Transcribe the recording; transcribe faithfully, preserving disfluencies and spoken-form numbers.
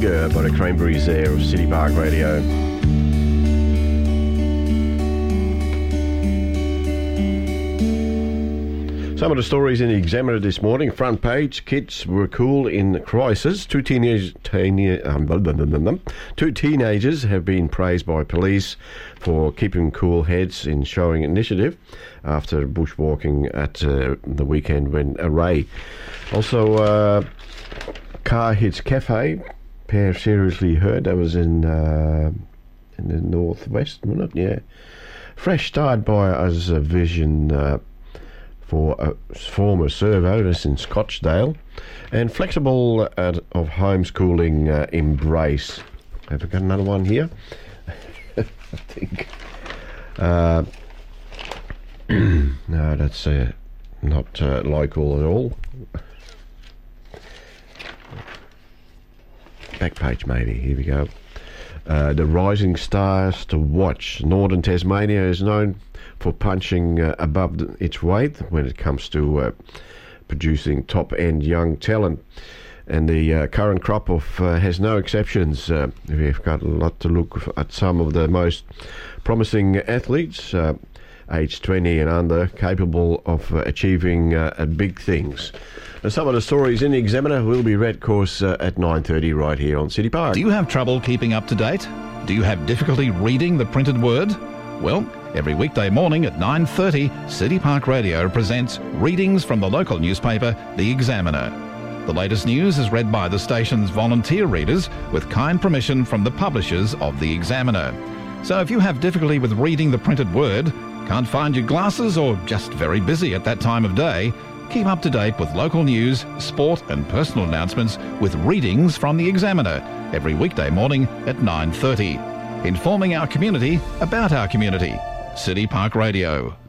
Linger by the Cranberries there of City Park Radio. Some of the stories in the Examiner this morning. Front page, kids were cool in crisis. Two, teenage, teen, um, blah, blah, blah, blah, blah. Two teenagers have been praised by police for keeping cool heads in showing initiative after bushwalking at uh, the weekend when array. Also, uh, car hits cafe. Pair seriously hurt. That was in uh, in the northwest, wasn't it? Yeah. Fresh start by us uh, Vision. Uh, for a former servo, this in Scottsdale, and flexible uh, of homeschooling uh, embrace. Have I got another one here? I think. Uh, no, that's uh, not uh, local at all. Back page maybe, here we go. Uh, the rising stars to watch. Northern Tasmania is known for punching uh, above the, its weight when it comes to uh, producing top-end young talent. And the uh, current crop of uh, has no exceptions. Uh, we've got a lot to look at some of the most promising athletes, uh, aged twenty and under, capable of uh, achieving uh, big things. And some of the stories in the Examiner will be read, of course, uh, at nine thirty right here on City Park. Do you have trouble keeping up to date? Do you have difficulty reading the printed word? Well, every weekday morning at nine thirty, City Park Radio presents readings from the local newspaper, The Examiner. The latest news is read by the station's volunteer readers with kind permission from the publishers of The Examiner. So if you have difficulty with reading the printed word, can't find your glasses, or just very busy at that time of day, keep up to date with local news, sport and personal announcements with readings from The Examiner every weekday morning at nine thirty. Informing our community about our community. City Park Radio.